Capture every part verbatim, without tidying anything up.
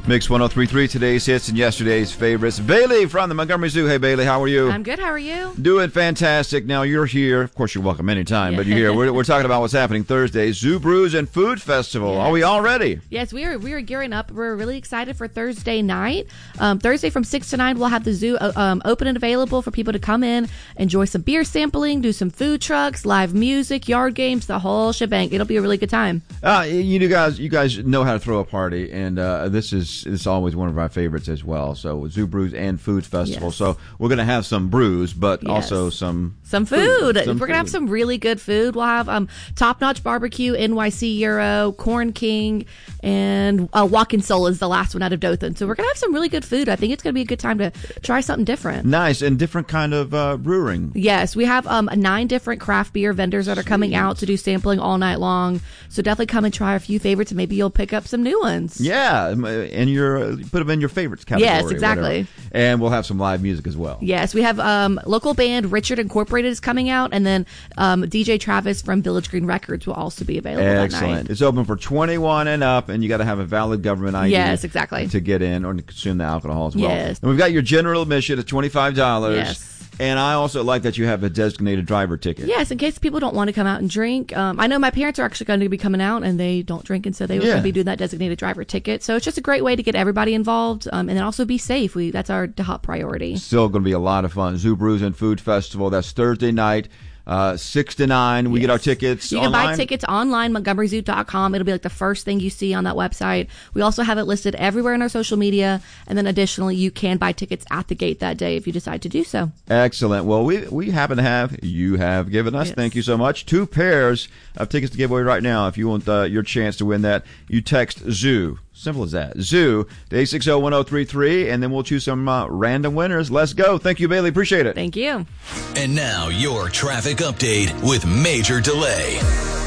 Mix one oh three point three, today's hits and yesterday's favorites. Bailey from the Montgomery Zoo. Hey, Bailey, how are you? I'm good. How are you? Doing fantastic. Now, you're here. Of course, you're welcome anytime, yeah. but you're here. We're, we're talking about what's happening Thursday, Zoo Brews and Food Festival. Yes. Are we all ready? Yes, we are, we are gearing up. We're really excited for Thursday night. Um, Thursday from six to nine, we'll have the zoo uh, um, open and available for people to come in, enjoy some beer sampling, do some food trucks, live music, yard games, the whole shebang. It'll be a really good time. Uh, you guys you guys know how to throw a party, and uh, this is this is always one of our favorites as well. So Zoo Brews and Food Festival. Yes. So we're going to have some brews, but yes. also some some food. food. Some we're going to have some really good food. We'll have um, Top Notch Barbecue, N Y C Euro, Corn King, and uh, Walking Soul is the last one out of Dothan. So we're going to have some really good food. I think it's going to be a good time to try something different. Nice, and different kind of uh, brewing. Yes, we have um, nine different craft beer vendors that are coming out to do sampling all night long. So definitely come and try a few favorites, and maybe you'll pick up some new ones. Yeah, and your put them in your favorites category. Yes, exactly. Whatever. And we'll have some live music as well. Yes, we have um, local band Richard Incorporated is coming out, and then um, D J Travis from Village Green Records will also be available Excellent. that night. It's open for twenty-one and up, and you got to have a valid government I D. Yes, exactly. To get in or to consume the alcohol as well. Yes. And we've got your general admission at twenty-five dollars. Yes. And I also like that you have a designated driver ticket. Yes, in case people don't want to come out and drink. Um, I know my parents are actually going to be coming out, and they don't drink, and so they were yeah. going to be doing that designated driver ticket. So it's just a great way to get everybody involved, um, and then also be safe. We That's our top priority. Still going to be a lot of fun. Zoo Brews and Food Festival. That's Thursday night. Uh, six to nine. We yes. get our tickets You online. can buy tickets online, Montgomery Zoo dot com. It'll be like the first thing you see on that website. We also have it listed everywhere in our social media. And then additionally, you can buy tickets at the gate that day if you decide to do so. Excellent. Well, we we happen to have, you have given us, yes. thank you so much, two pairs of tickets to give away right now. If you want uh, your chance to win that, you text ZOO. Simple as that. ZOO to eight six zero one zero three three, and then we'll choose some uh, random winners. Let's go. Thank you, Bailey. Appreciate it. Thank you. And now your traffic update with Major Delay.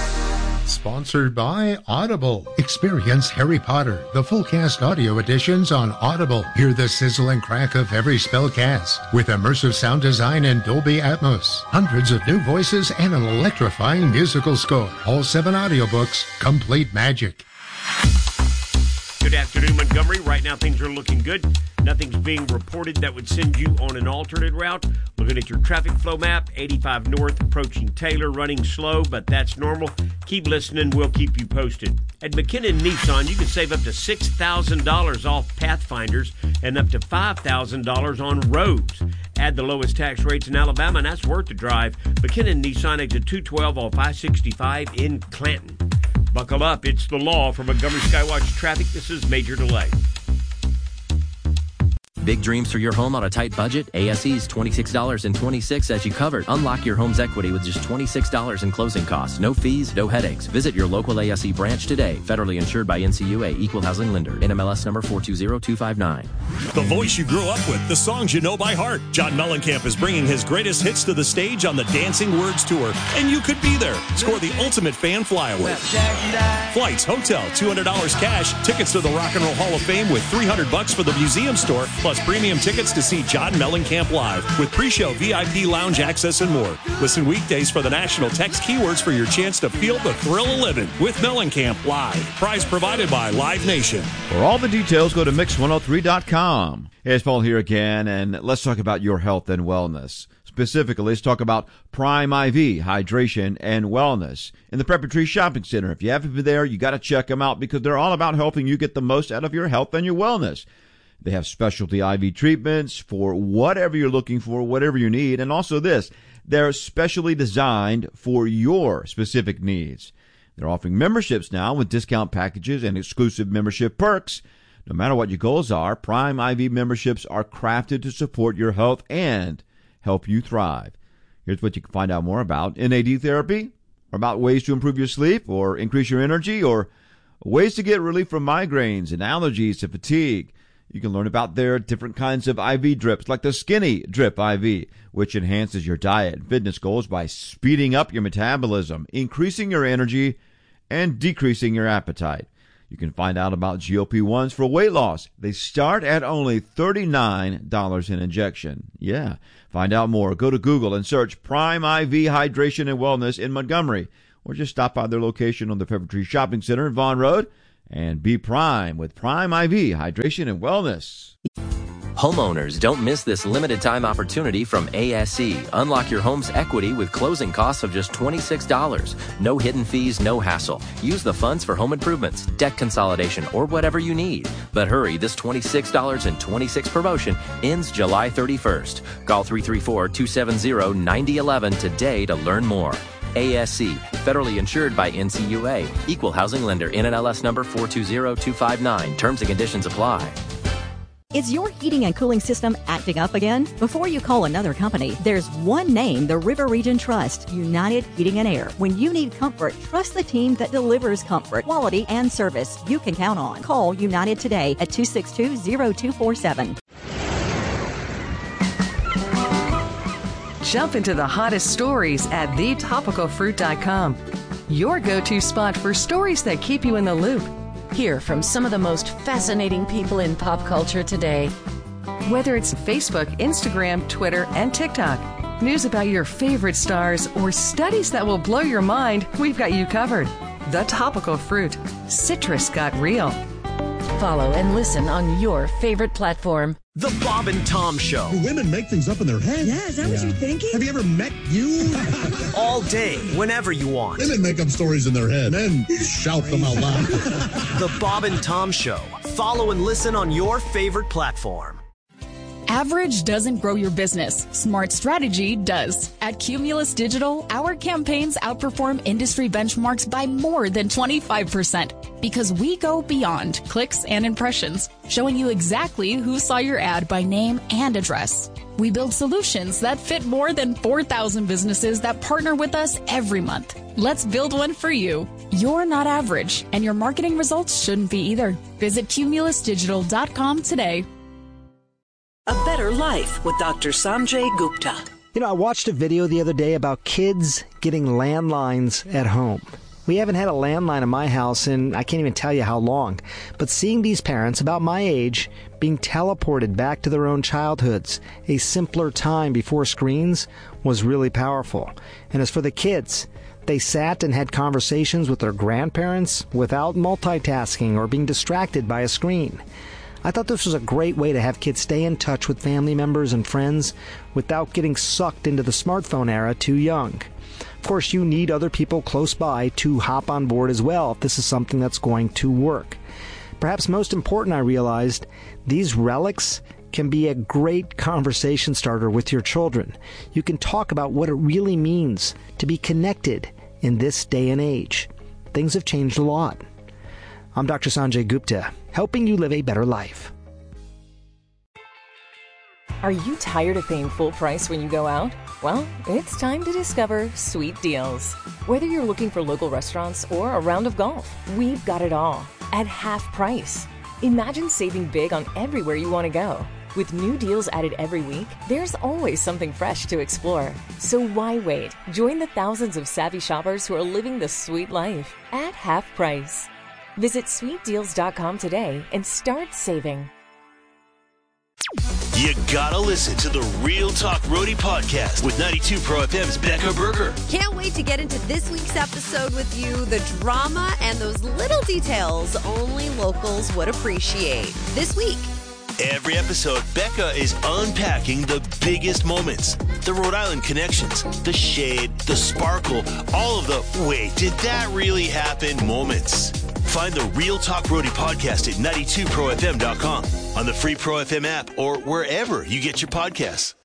Sponsored by Audible. Experience Harry Potter, the full cast audio editions on Audible. Hear the sizzle and crack of every spell cast with immersive sound design and Dolby Atmos. Hundreds of new voices and an electrifying musical score. All seven audiobooks, complete magic. Good afternoon, Montgomery. Right now, things are looking good. Nothing's being reported that would send you on an alternate route. Looking at your traffic flow map, eighty-five north approaching Taylor, running slow, but that's normal. Keep listening. We'll keep you posted. At McKinnon Nissan, you can save up to six thousand dollars off Pathfinders and up to five thousand dollars on Rogues. Add the lowest tax rates in Alabama, and that's worth the drive. McKinnon Nissan, exit two twelve off I sixty-five in Clanton. Buckle up. It's the law. For Montgomery Skywatch Traffic, this is Major Delay. Big dreams for your home on a tight budget? A S E's twenty-six dollars and twenty-six cents as you covered. Unlock your home's equity with just twenty-six dollars in closing costs. No fees, no headaches. Visit your local A S E branch today. Federally insured by N C U A, Equal Housing Lender. N M L S number four two zero two five nine. The voice you grew up with, the songs you know by heart. John Mellencamp is bringing his greatest hits to the stage on the Dancing Words Tour, and you could be there. Score the ultimate fan flyaway. Flights, hotel, two hundred dollars cash, tickets to the Rock and Roll Hall of Fame with three hundred bucks for the museum store, plus premium tickets to see John Mellencamp live with pre-show V I P lounge access and more. Listen weekdays for the national text keywords for your chance to feel the thrill of living with Mellencamp live. Prize provided by Live Nation. For all the details, go to mix one oh three dot com. Hey, it's Paul here again, and let's talk about your health and wellness. Specifically, let's talk about Prime I V, hydration, and wellness in the Pepper Tree Shopping Center. If you haven't been there, you got to check them out because they're all about helping you get the most out of your health and your wellness. They have specialty I V treatments for whatever you're looking for, whatever you need. And also this, they're specially designed for your specific needs. They're offering memberships now with discount packages and exclusive membership perks. No matter what your goals are, Prime I V memberships are crafted to support your health and help you thrive. Here's what you can find out more about N A D therapy, or about ways to improve your sleep or increase your energy, or ways to get relief from migraines and allergies to fatigue. You can learn about their different kinds of I V drips, like the Skinny Drip I V, which enhances your diet and fitness goals by speeding up your metabolism, increasing your energy, and decreasing your appetite. You can find out about G L P ones for weight loss. They start at only thirty-nine dollars an injection. Yeah. Find out more. Go to Google and search Prime I V Hydration and Wellness in Montgomery, or just stop by their location on the Pepper Tree Shopping Center in Vaughan Road and be Prime with Prime I V, hydration and wellness. Homeowners, don't miss this limited time opportunity from A S E. Unlock your home's equity with closing costs of just twenty-six dollars. No hidden fees, no hassle. Use the funds for home improvements, debt consolidation, or whatever you need. But hurry, this twenty-six dollars and twenty-six cents promotion ends July thirty-first. Call three three four, two seven zero, nine zero one one today to learn more. A S E, federally insured by N C U A. Equal housing lender, N M L S number four two zero two five nine. Terms and conditions apply. Is your heating and cooling system acting up again? Before you call another company, there's one name the River Region trusts, United Heating and Air. When you need comfort, trust the team that delivers comfort, quality, and service you can count on. Call United today at two six two, zero two four seven. Jump into the hottest stories at the topical fruit dot com. Your go-to spot for stories that keep you in the loop. Hear from some of the most fascinating people in pop culture today. Whether it's Facebook, Instagram, Twitter, and TikTok, news about your favorite stars, or studies that will blow your mind, we've got you covered. The Topical Fruit. Citrus got real. Follow and listen on your favorite platform. The Bob and Tom Show. Do women make things up in their head? Yeah, is that yeah. what you're thinking? Have you ever met you? All day, whenever you want. Women make up stories in their head, men shout them out loud. The Bob and Tom Show. Follow and listen on your favorite platform. Average doesn't grow your business. Smart strategy does. At Cumulus Digital, our campaigns outperform industry benchmarks by more than twenty-five percent because we go beyond clicks and impressions, showing you exactly who saw your ad by name and address. We build solutions that fit more than four thousand businesses that partner with us every month. Let's build one for you. You're not average, and your marketing results shouldn't be either. Visit cumulus digital dot com today. A Better Life with Doctor Sanjay Gupta. You know, I watched a video the other day about kids getting landlines at home. We haven't had a landline in my house in I can't even tell you how long. But seeing these parents about my age being teleported back to their own childhoods, a simpler time before screens, was really powerful. And as for the kids, they sat and had conversations with their grandparents without multitasking or being distracted by a screen. I thought this was a great way to have kids stay in touch with family members and friends without getting sucked into the smartphone era too young. Of course, you need other people close by to hop on board as well if this is something that's going to work. Perhaps most important, I realized, these relics can be a great conversation starter with your children. You can talk about what it really means to be connected in this day and age. Things have changed a lot. I'm Doctor Sanjay Gupta, helping you live a better life. Are you tired of paying full price when you go out? Well, it's time to discover Sweet Deals. Whether you're looking for local restaurants or a round of golf, we've got it all at half price. Imagine saving big on everywhere you want to go. With new deals added every week, there's always something fresh to explore. So why wait? Join the thousands of savvy shoppers who are living the sweet life at half price. Visit sweet deals dot com today and start saving. You gotta listen to the Real Talk Roadie podcast with ninety-two Pro F M's Becca Berger. Can't wait to get into this week's episode with you. The drama and those little details only locals would appreciate. This week. Every episode, Becca is unpacking the biggest moments, the Rhode Island connections, the shade, the sparkle, all of the wait, did that really happen moments. Find the Real Talk Roadie podcast at ninety-two pro f m dot com, on the free Pro F M app, or wherever you get your podcasts.